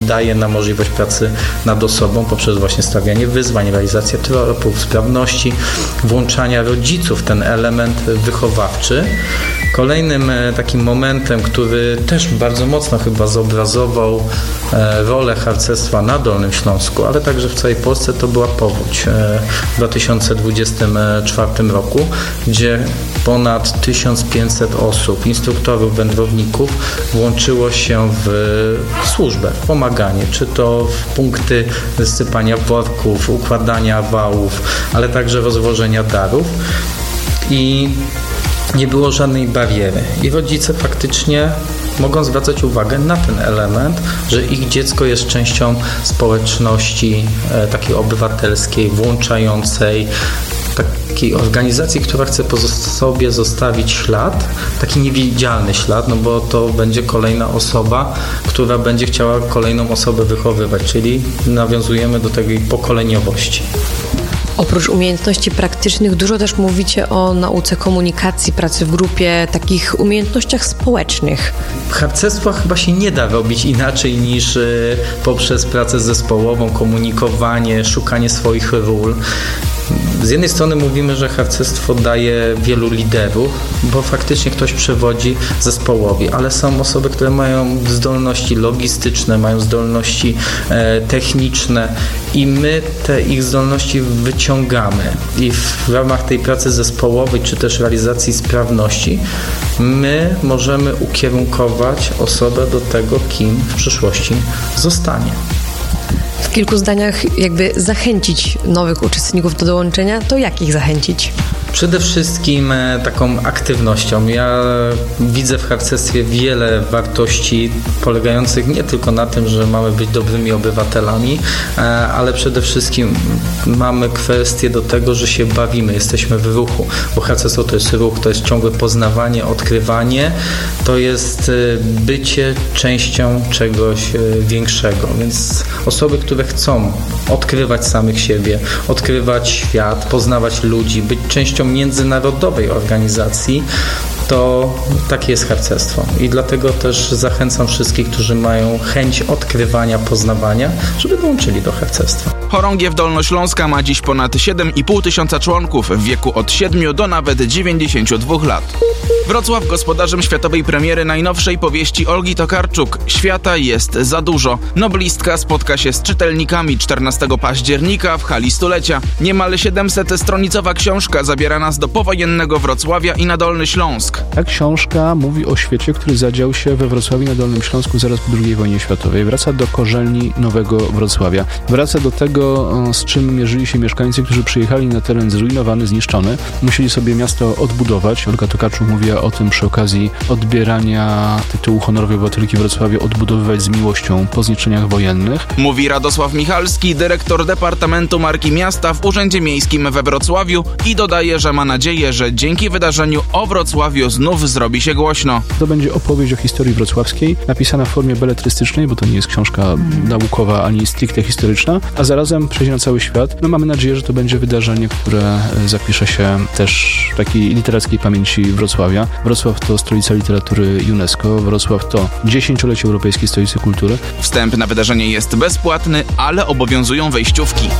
daje nam możliwość pracy nad osobą poprzez właśnie stawianie wyzwań, realizację tropów, sprawności, włączania rodziców w ten element wychowawczy. Kolejnym takim momentem, który też bardzo mocno chyba zobrazował rolę harcerstwa na Dolnym Śląsku, ale także w całej Polsce, to była powódź w 2024 roku, gdzie ponad 1500 osób, instruktorów, wędrowników włączyło się w służbę, w pomaganie, czy to w punkty wysypania worków, układania wałów, ale także rozwożenia darów. I nie było żadnej bariery. I rodzice faktycznie mogą zwracać uwagę na ten element, że ich dziecko jest częścią społeczności takiej obywatelskiej, włączającej, takiej organizacji, która chce po sobie zostawić ślad, taki niewidzialny ślad, no bo to będzie kolejna osoba, która będzie chciała kolejną osobę wychowywać, czyli nawiązujemy do tej pokoleniowości. Oprócz umiejętności praktycznych dużo też mówicie o nauce komunikacji, pracy w grupie, takich umiejętnościach społecznych. Harcerstwa chyba się nie da robić inaczej niż poprzez pracę zespołową, komunikowanie, szukanie swoich ról. Z jednej strony mówimy, że harcerstwo daje wielu liderów, bo faktycznie ktoś przewodzi zespołowi, ale są osoby, które mają zdolności logistyczne, mają zdolności techniczne i my te ich zdolności wyciągamy i w ramach tej pracy zespołowej, czy też realizacji sprawności, my możemy ukierunkować osobę do tego, kim w przyszłości zostanie. W kilku zdaniach jakby zachęcić nowych uczestników do dołączenia, to jak ich zachęcić? Przede wszystkim taką aktywnością. Ja widzę w harcerstwie wiele wartości polegających nie tylko na tym, że mamy być dobrymi obywatelami, ale przede wszystkim mamy kwestię do tego, że się bawimy, jesteśmy w ruchu, bo harcerstwo to jest ruch, to jest ciągłe poznawanie, odkrywanie, to jest bycie częścią czegoś większego, więc osoby, które chcą odkrywać samych siebie, odkrywać świat, poznawać ludzi, być częścią międzynarodowej organizacji, to takie jest harcerstwo. I dlatego też zachęcam wszystkich, którzy mają chęć odkrywania, poznawania, żeby dołączyli do harcerstwa. Chorągiew Dolnośląska ma dziś ponad 7,5 tysiąca członków w wieku od 7 do nawet 92 lat. Wrocław gospodarzem światowej premiery najnowszej powieści Olgi Tokarczuk „Świata jest za dużo”. Noblistka spotka się z czytelnikami 14 października w hali stulecia. Niemal 700-stronicowa książka zabiera nas do powojennego Wrocławia i na Dolny Śląsk. Ta książka mówi o świecie, który zadział się we Wrocławiu na Dolnym Śląsku zaraz po II wojnie światowej. Wraca do korzeni Nowego Wrocławia. Wraca do tego, z czym mierzyli się mieszkańcy, którzy przyjechali na teren zrujnowany, zniszczony. Musieli sobie miasto odbudować. Olga Tokarczuk mówiła o tym przy okazji odbierania tytułu honorowej obywatelki Wrocławia, odbudowywać z miłością po zniszczeniach wojennych. Mówi Radosław Michalski, dyrektor Departamentu Marki Miasta w Urzędzie Miejskim we Wrocławiu i dodaje, że ma nadzieję, że dzięki wydarzeniu o Wrocławiu znów zrobi się głośno. To będzie opowieść o historii wrocławskiej, napisana w formie beletrystycznej, bo to nie jest książka naukowa ani stricte historyczna, a zarazem przejdzie na cały świat. No mamy nadzieję, że to będzie wydarzenie, które zapisze się też w takiej literackiej pamięci Wrocławia. Wrocław to stolica literatury UNESCO, Wrocław to 10-lecie Europejskiej Stolicy Kultury. Wstęp na wydarzenie jest bezpłatny, ale obowiązują wejściówki.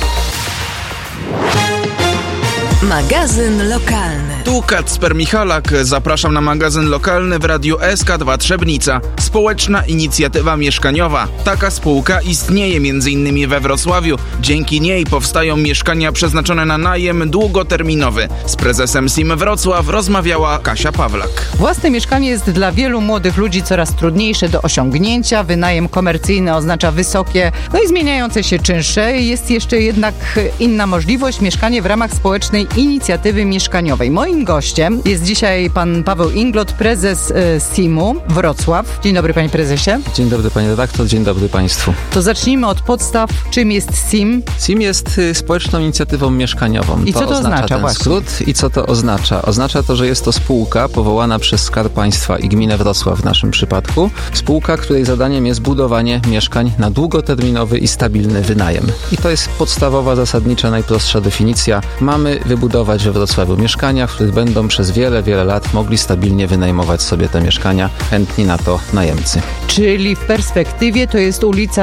Magazyn lokalny. Tu Kacper Michalak. Zapraszam na magazyn lokalny w Radiu SK2 Trzebnica. Społeczna inicjatywa mieszkaniowa. Taka spółka istnieje m.in. we Wrocławiu. Dzięki niej powstają mieszkania przeznaczone na najem długoterminowy. Z prezesem SIM Wrocław rozmawiała Kasia Pawlak. Własne mieszkanie jest dla wielu młodych ludzi coraz trudniejsze do osiągnięcia. Wynajem komercyjny oznacza wysokie, i zmieniające się czynsze. Jest jeszcze jednak inna możliwość. Mieszkanie w ramach społecznej inicjatywy mieszkaniowej. Moim gościem jest dzisiaj pan Paweł Inglot, prezes SIM-u Wrocław. Dzień dobry, panie prezesie. Dzień dobry, panie redaktor. Dzień dobry państwu. To zacznijmy od podstaw. Czym jest SIM? SIM jest społeczną inicjatywą mieszkaniową. I co to oznacza? Ten skrót. I co to oznacza? Oznacza to, że jest to spółka powołana przez Skarb Państwa i Gminę Wrocław w naszym przypadku. Spółka, której zadaniem jest budowanie mieszkań na długoterminowy i stabilny wynajem. I to jest podstawowa, zasadnicza, najprostsza definicja. Mamy wybudować we Wrocławiu mieszkania, w których będą przez wiele, wiele lat mogli stabilnie wynajmować sobie te mieszkania, chętni na to najemcy. Czyli w perspektywie to jest ulica